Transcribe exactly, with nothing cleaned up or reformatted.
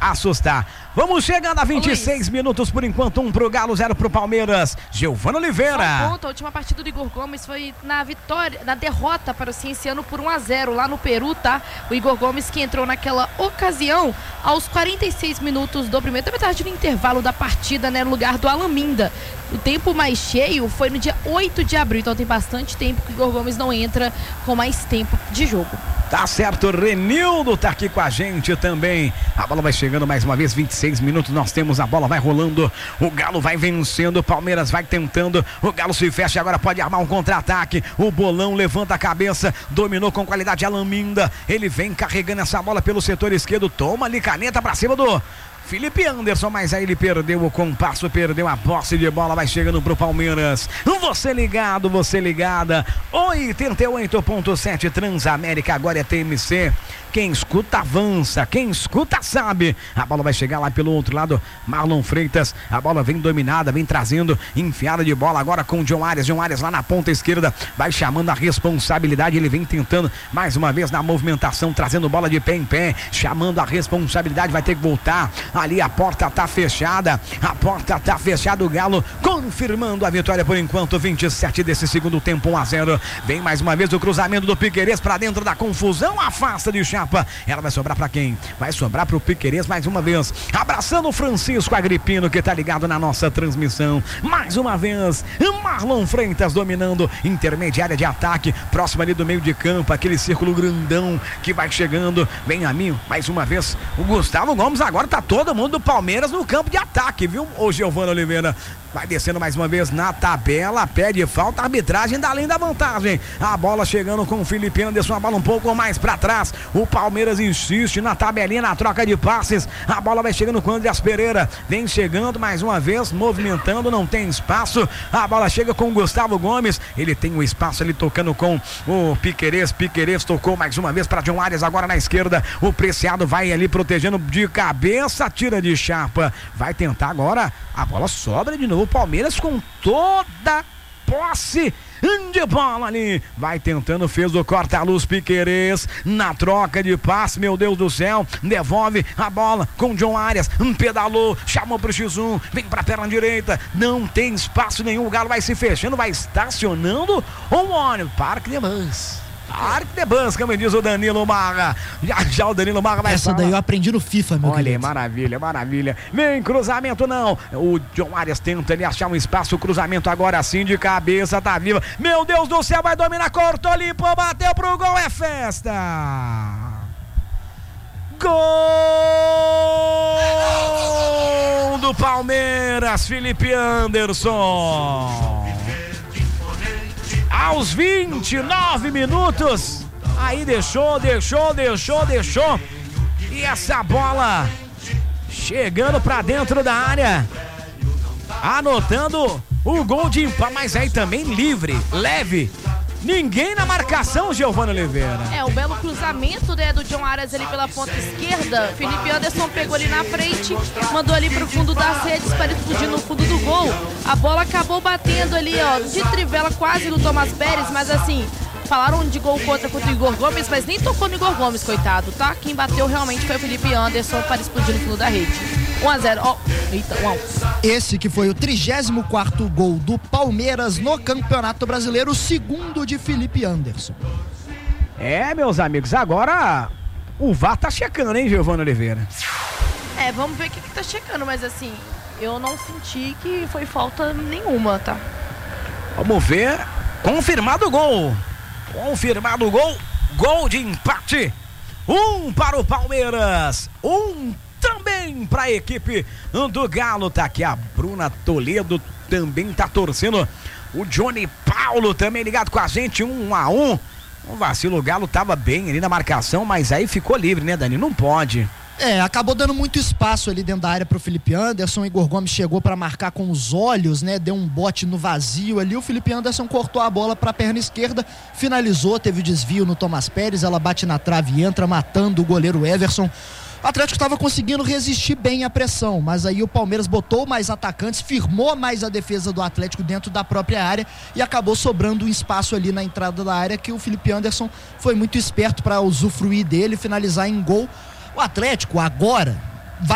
assustar. Vamos chegando a vinte e seis minutos por enquanto, um pro Galo, zero pro Palmeiras. Giovana Oliveira. Só um ponto, a última partida do Igor Gomes foi na vitória, na derrota para o Cienciano por um a zero lá no Peru, tá? O Igor Gomes que entrou naquela ocasião aos quarenta e seis minutos do primeiro, da metade do intervalo da partida, né, no lugar do Alaminda. O tempo mais cheio foi no dia oito de abril, então tem bastante tempo que o Igor Gomes não entra com mais tempo de jogo. Tá certo, Renildo tá aqui com a gente também. A bola vai chegando mais uma vez, vinte e seis minutos, nós temos a bola, vai rolando. O Galo vai vencendo, o Palmeiras vai tentando. O Galo se fecha, agora pode armar um contra-ataque. O Bolão levanta a cabeça, dominou com qualidade a Alaminda. Ele vem carregando essa bola pelo setor esquerdo, toma ali caneta pra cima do Felipe Anderson, mas aí ele perdeu o compasso, perdeu a posse de bola, vai chegando pro Palmeiras. Você ligado, você ligada, oitenta e oito ponto sete Transamérica, agora é T M C. Quem escuta avança, quem escuta sabe. A bola vai chegar lá pelo outro lado, Marlon Freitas, a bola vem dominada, vem trazendo enfiada de bola agora com o John Arias, John Arias lá na ponta esquerda, vai chamando a responsabilidade, ele vem tentando mais uma vez na movimentação, trazendo bola de pé em pé, chamando a responsabilidade, vai ter que voltar. Ali a porta tá fechada, a porta tá fechada, o Galo confirmando a vitória por enquanto, vinte e sete desse segundo tempo, um a zero. Vem mais uma vez o cruzamento do Piquerez pra dentro da confusão, afasta de chapa. Ela vai sobrar pra quem? Vai sobrar pro Piquerez mais uma vez, abraçando o Francisco Agripino que tá ligado na nossa transmissão. Mais uma vez, Marlon Freitas dominando, intermediária de ataque, próximo ali do meio de campo, aquele círculo grandão que vai chegando. Vem a mim, mais uma vez, o Gustavo Gomes agora tá todo mundo do Palmeiras no campo de ataque, viu? O Giovana Oliveira vai descendo mais uma vez na tabela, pede falta, arbitragem dá além da vantagem. A bola chegando com o Felipe Anderson, a bola um pouco mais pra trás. O Palmeiras insiste na tabelinha, na troca de passes. A bola vai chegando com o Andreas Pereira, vem chegando mais uma vez, movimentando, não tem espaço. A bola chega com o Gustavo Gomes, ele tem o espaço ali tocando com o Piquerez. Piquerez tocou mais uma vez para John Arias, agora na esquerda. O Preciado vai ali protegendo de cabeça, tira de chapa, vai tentar agora, a bola sobra de novo, o Palmeiras com toda posse de bola ali, vai tentando, fez o corta-luz Piquerez, na troca de passe, meu Deus do céu, devolve a bola com John Arias, pedalou, chamou pro X um, vem pra perna direita, não tem espaço nenhum, o Galo vai se fechando, vai estacionando um ônibus, Parque de Bus. Parque de Bus, como diz o Danilo Marra. Já, já o Danilo Marra vai Essa falar. Daí eu aprendi no FIFA, meu Olha, querido. maravilha, maravilha. Vem, cruzamento não. O John Arias tenta ali achar um espaço, o cruzamento agora sim de cabeça, tá viva. Meu Deus do céu, vai dominar, cortou, limpou, bateu pro gol, é festa. Gol do Palmeiras, Felipe Anderson. Aos vinte e nove minutos, aí deixou, deixou, deixou, deixou, e essa bola chegando pra dentro da área, anotando o gol de empate, mas aí também livre, leve, ninguém na marcação, Giovana Oliveira. É, o belo cruzamento, né, do John Arias ali pela ponta esquerda. Felipe Anderson pegou ali na frente, mandou ali pro fundo das redes para explodir no fundo do gol. A bola acabou batendo ali, ó, de trivela quase no Thomas Pérez, mas assim, falaram de gol contra contra o Igor Gomes, mas nem tocou no Igor Gomes, coitado, tá? Quem bateu realmente foi o Felipe Anderson para explodir no fundo da rede. um a zero, ó, oh, eita, um a um. Esse que foi o trigésimo quarto gol do Palmeiras no Campeonato Brasileiro, o segundo de Felipe Anderson. É, meus amigos, agora o V A R tá checando, hein, Giovana Oliveira? É, vamos ver o que, que tá checando, mas assim, eu não senti que foi falta nenhuma, tá? Vamos ver, confirmado o gol, confirmado o gol, gol de empate, um para o Palmeiras, um também para a equipe do Galo. Tá aqui a Bruna Toledo, também tá torcendo. O Johnny Paulo também ligado com a gente, um a um. O vacilo, o Galo tava bem ali na marcação, mas aí ficou livre, né, Dani? Não pode. É, acabou dando muito espaço ali dentro da área pro Felipe Anderson. O Igor Gomes chegou para marcar com os olhos, né? Deu um bote no vazio ali. O Felipe Anderson cortou a bola para a perna esquerda, finalizou, teve o desvio no Thomas Pérez, ela bate na trave e entra, matando o goleiro Everson. O Atlético estava conseguindo resistir bem à pressão, mas aí o Palmeiras botou mais atacantes, firmou mais a defesa do Atlético dentro da própria área e acabou sobrando um espaço ali na entrada da área que o Felipe Anderson foi muito esperto para usufruir dele e finalizar em gol. O Atlético agora,